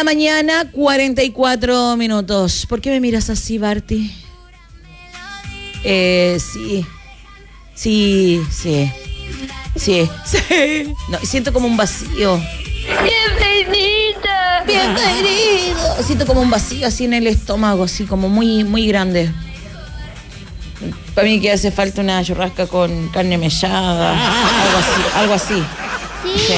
la mañana, 44 minutos. ¿Por qué me miras así, Barty? Sí. No, siento como un vacío. Bienvenido. Siento como un vacío así en el estómago, así como muy, muy grande. Para mí que hace falta una churrasca con carne mechada, algo así. Sí.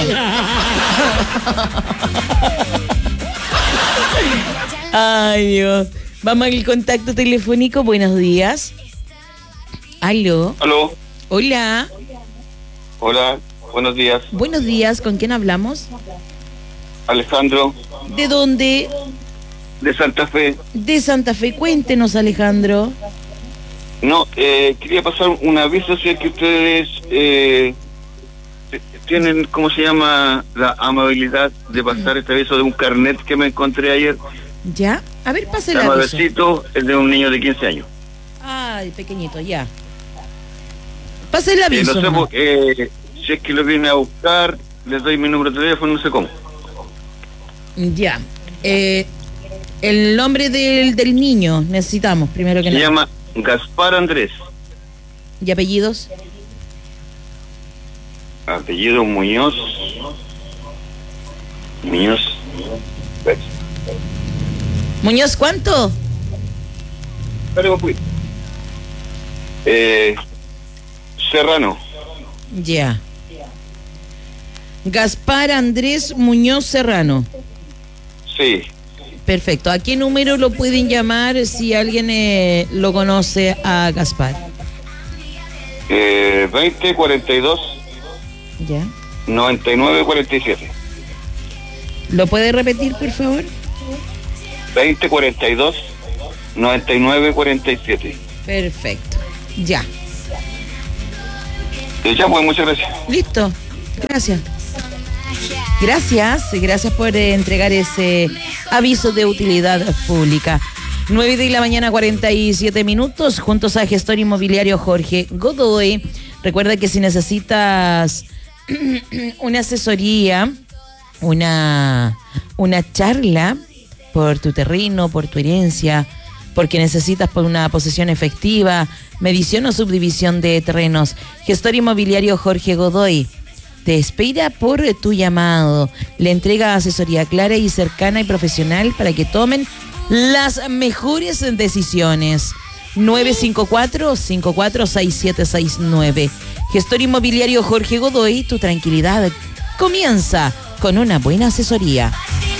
Ay, Dios. Vamos al contacto telefónico. Buenos días. Aló. Hola. Hola, buenos días. Buenos días, ¿con quién hablamos? Alejandro. ¿De dónde? De Santa Fe. De Santa Fe. Cuéntenos, Alejandro. No, quería pasar un aviso, si es que ustedes tienen, ¿cómo se llama?, la amabilidad de pasar este aviso de un carnet que me encontré ayer. ¿Ya? A ver, pase el aviso. Nuevecito, es de un niño de 15 años. Ay, pequeñito, ya. Pase el aviso. No sé, si es que lo viene a buscar, les doy mi número de teléfono, no sé cómo. Ya. El nombre del niño necesitamos, primero que nada. Se llama Gaspar Andrés. ¿Y apellidos? Apellido Muñoz. ¿Muñoz cuánto? Serrano. Ya. Gaspar Andrés Muñoz Serrano. Sí. Perfecto. ¿A qué número lo pueden llamar si alguien lo conoce a Gaspar? 2042 Ya. 9947. ¿Lo puede repetir, por favor? 2042 9947. Perfecto. Ya. Ya, pues, muchas gracias. Listo. Gracias. Gracias por entregar ese aviso de utilidad pública. 9 de la mañana, 47 minutos, juntos a gestor inmobiliario Jorge Godoy. Recuerda que si necesitas una asesoría, una charla por tu terreno, por tu herencia, porque necesitas por una posesión efectiva, medición o subdivisión de terrenos, gestor inmobiliario Jorge Godoy te espera por tu llamado. Le entrega asesoría clara y cercana y profesional para que tomen las mejores decisiones. 954-546769. Gestor inmobiliario Jorge Godoy, tu tranquilidad comienza con una buena asesoría.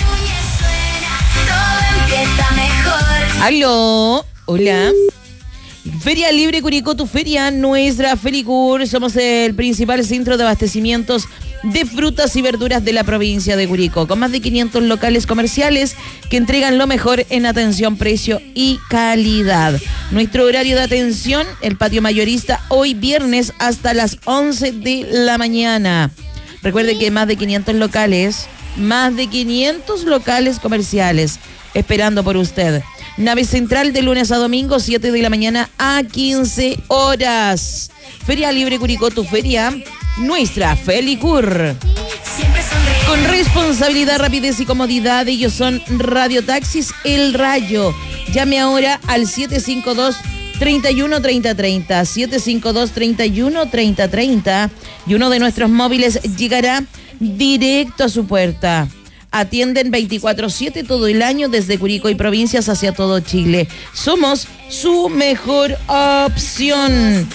Aló, hola. Feria Libre Curicó, tu feria, nuestra Felicur. Somos el principal centro de abastecimientos de frutas y verduras de la provincia de Curicó, con más de 500 locales comerciales que entregan lo mejor en atención, precio y calidad. Nuestro horario de atención, el patio mayorista, hoy viernes hasta las 11 de la mañana. Recuerde que más de 500 locales comerciales esperando por usted. Nave central de lunes a domingo, 7 de la mañana a 15 horas. Feria Libre Curicó, tu feria, nuestra Felicur. Con responsabilidad, rapidez y comodidad, ellos son Radiotaxis El Rayo. Llame ahora al 752-313030, 752-313030 y uno de nuestros móviles llegará directo a su puerta. Atienden 24/7 todo el año desde Curicó y provincias hacia todo Chile. Somos su mejor opción.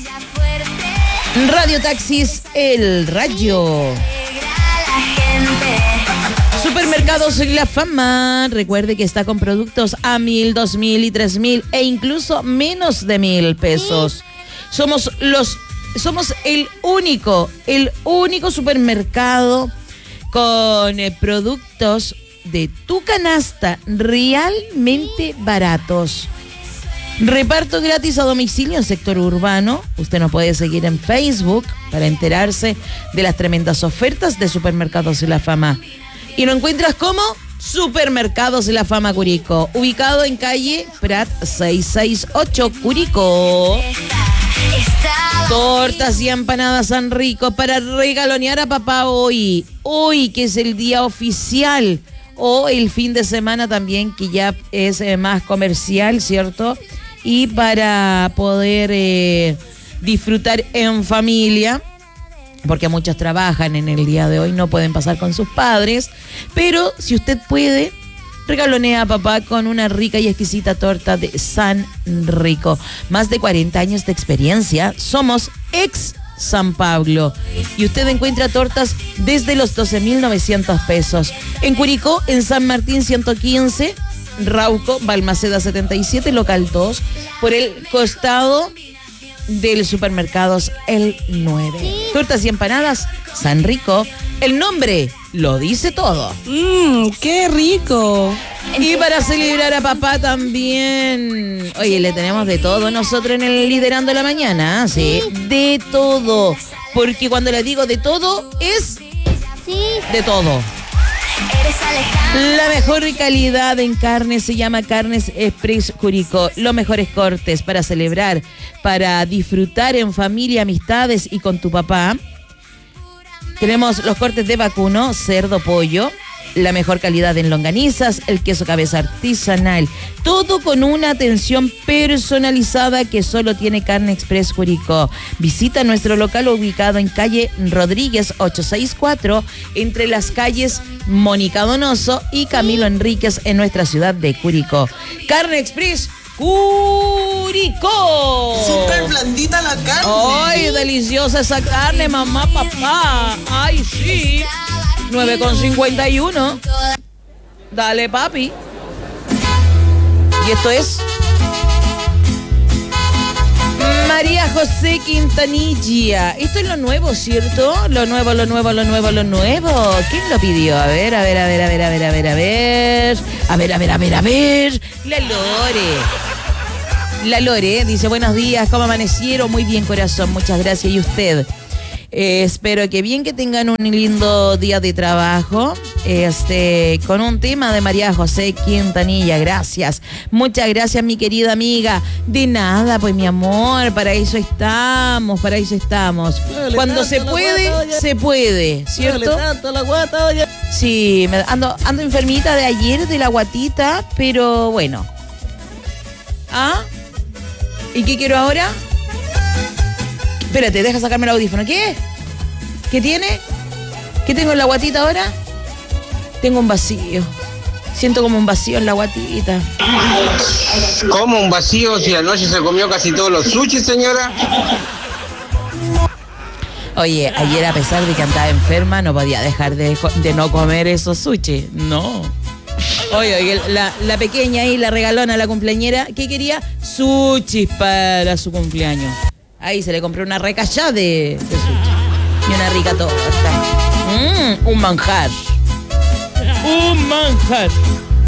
Radiotaxis El Rayo. Supermercados La Fama. Recuerde que está con productos a 1.000, 2.000 y 3.000 e incluso menos de 1.000 pesos. Somos el único supermercado con productos de tu canasta realmente baratos. Reparto gratis a domicilio en sector urbano. Usted nos puede seguir en Facebook para enterarse de las tremendas ofertas de Supermercados La Fama. Y lo encuentras como Supermercados La Fama Curicó, ubicado en calle Prat 668 Curicó. Tortas y empanadas San Rico para regalonear a papá hoy. Hoy, que es el día oficial o el fin de semana también, que ya es más comercial, ¿cierto? Y para poder disfrutar en familia, porque muchos trabajan en el día de hoy, no pueden pasar con sus padres, pero si usted puede, regalonea a papá con una rica y exquisita torta de San Rico. Más de 40 años de experiencia, somos ex San Pablo. Y usted encuentra tortas desde los 12.900 pesos. En Curicó, en San Martín 115, Rauco, Balmaceda 77, local 2, por el costado del supermercados El 9. Tortas y empanadas, San Rico. El nombre lo dice todo. ¡Qué rico! Y para celebrar a papá también, oye, le tenemos de todo nosotros en el Liderando la Mañana, ¿sí? De todo. Porque cuando le digo de todo, es de todo. La mejor calidad en carne se llama Carnes Express Curicó. Los mejores cortes para celebrar, para disfrutar en familia, amistades y con tu papá. Tenemos los cortes de vacuno, cerdo, pollo, la mejor calidad en longanizas, el queso cabeza artesanal. Todo con una atención personalizada que solo tiene Carne Express Curicó. Visita nuestro local ubicado en calle Rodríguez 864, entre las calles Mónica Donoso y Camilo Enríquez en nuestra ciudad de Curicó. Carne Express Curicó. Súper blandita la carne. ¡Ay, deliciosa esa carne, mamá, papá! ¡Ay, sí! 9,51. Dale, papi. Y esto es María José Quintanilla. Esto es lo nuevo, ¿cierto? Lo nuevo. ¿Quién lo pidió? A ver. La Lore dice, buenos días, ¿cómo amanecieron? Muy bien, corazón, muchas gracias. ¿Y usted? Espero que bien, que tengan un lindo día de trabajo. Con un tema de María José Quintanilla. Gracias. Muchas gracias, mi querida amiga. De nada, pues, mi amor, para eso estamos. Dale, cuando se puede, ¿cierto? Dale tanto la guata, oye. Sí, ando enfermita de ayer, de la guatita, pero bueno. ¿Ah? ¿Y qué quiero ahora? Espérate, deja sacarme el audífono. ¿Qué? ¿Qué tiene? ¿Qué tengo en la guatita ahora? Tengo un vacío. Siento como un vacío en la guatita. ¿Cómo un vacío si anoche se comió casi todos los sushis, señora? Oye, ayer a pesar de que andaba enferma, no podía dejar de no comer esos sushi. No. Oye, la pequeña ahí, la regalona, la cumpleañera, ¿qué quería? Sushi para su cumpleaños. Ahí se le compró una recallada de sushi. Y una rica torta. Un manjar.